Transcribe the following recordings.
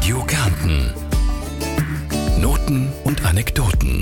Radio Kärnten. Noten und Anekdoten.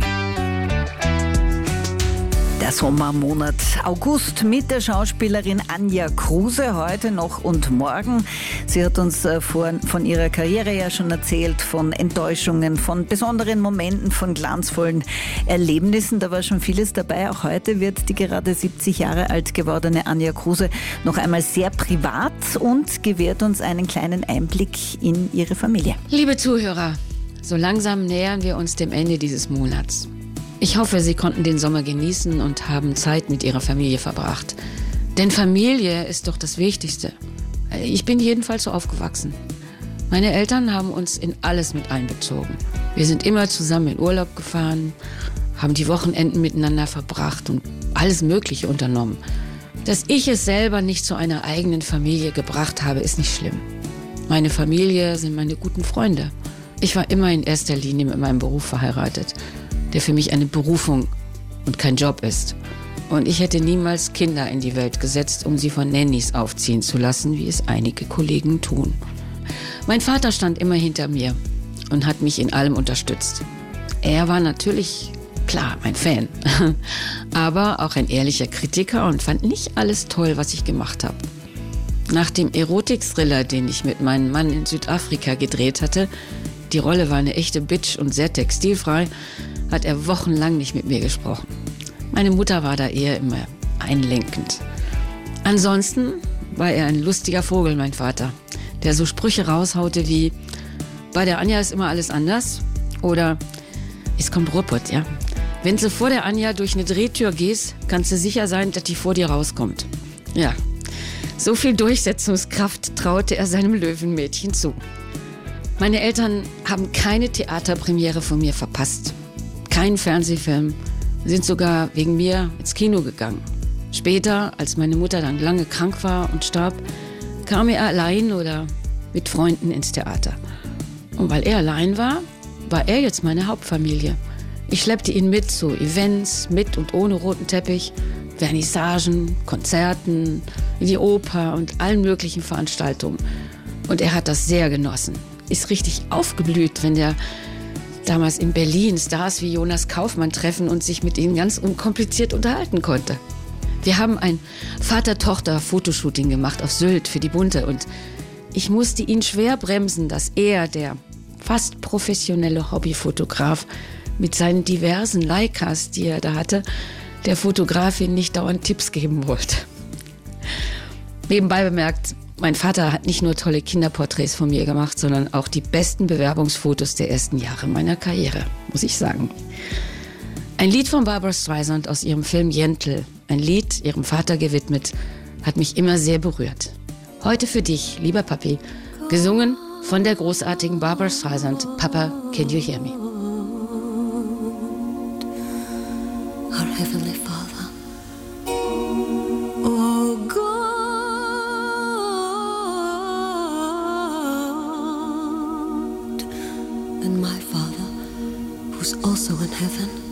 Der Sommermonat August mit der Schauspielerin Anja Kruse, heute noch und morgen. Sie hat uns von ihrer Karriere ja schon erzählt, von Enttäuschungen, von besonderen Momenten, von glanzvollen Erlebnissen. Da war schon vieles dabei. Auch heute wird die gerade 70 Jahre alt gewordene Anja Kruse noch einmal sehr privat und gewährt uns einen kleinen Einblick in ihre Familie. Liebe Zuhörer, so langsam nähern wir uns dem Ende dieses Monats. Ich hoffe, Sie konnten den Sommer genießen und haben Zeit mit Ihrer Familie verbracht. Denn Familie ist doch das Wichtigste. Ich bin jedenfalls so aufgewachsen. Meine Eltern haben uns in alles mit einbezogen. Wir sind immer zusammen in Urlaub gefahren, haben die Wochenenden miteinander verbracht und alles Mögliche unternommen. Dass ich es selber nicht zu einer eigenen Familie gebracht habe, ist nicht schlimm. Meine Familie sind meine guten Freunde. Ich war immer in erster Linie mit meinem Beruf verheiratet, der für mich eine Berufung und kein Job ist. Und ich hätte niemals Kinder in die Welt gesetzt, um sie von Nannies aufziehen zu lassen, wie es einige Kollegen tun. Mein Vater stand immer hinter mir und hat mich in allem unterstützt. Er war natürlich, klar, mein Fan, aber auch ein ehrlicher Kritiker und fand nicht alles toll, was ich gemacht habe. Nach dem Erotik-Thriller, den ich mit meinem Mann in Südafrika gedreht hatte, die Rolle war eine echte Bitch und sehr textilfrei, hat er wochenlang nicht mit mir gesprochen. Meine Mutter war da eher immer einlenkend. Ansonsten war er ein lustiger Vogel, mein Vater, der so Sprüche raushaute wie: bei der Anja ist immer alles anders oder es kommt Ruppert, ja. Wenn du vor der Anja durch eine Drehtür gehst, kannst du sicher sein, dass die vor dir rauskommt. Ja, so viel Durchsetzungskraft traute er seinem Löwenmädchen zu. Meine Eltern haben keine Theaterpremiere von mir verpasst. Keinen Fernsehfilm, sind sogar wegen mir ins Kino gegangen. Später, als meine Mutter dann lange krank war und starb, kam er allein oder mit Freunden ins Theater. Und weil er allein war, war er jetzt meine Hauptfamilie. Ich schleppte ihn mit zu Events, mit und ohne roten Teppich, Vernissagen, Konzerten, in die Oper und allen möglichen Veranstaltungen. Und er hat das sehr genossen. Ist richtig aufgeblüht, wenn der damals in Berlin Stars wie Jonas Kaufmann treffen und sich mit ihnen ganz unkompliziert unterhalten konnte. Wir haben ein Vater-Tochter-Fotoshooting gemacht auf Sylt für die Bunte und ich musste ihn schwer bremsen, dass er, der fast professionelle Hobbyfotograf, mit seinen diversen Leicas, die er da hatte, der Fotografin nicht dauernd Tipps geben wollte. Nebenbei bemerkt, mein Vater hat nicht nur tolle Kinderporträts von mir gemacht, sondern auch die besten Bewerbungsfotos der ersten Jahre meiner Karriere, muss ich sagen. Ein Lied von Barbra Streisand aus ihrem Film Yentl, ein Lied ihrem Vater gewidmet, hat mich immer sehr berührt. Heute für dich, lieber Papi, gesungen von der großartigen Barbra Streisand, Papa, Can You Hear Me? Our Heavenly Father, oh God, and my Father, who's also in heaven,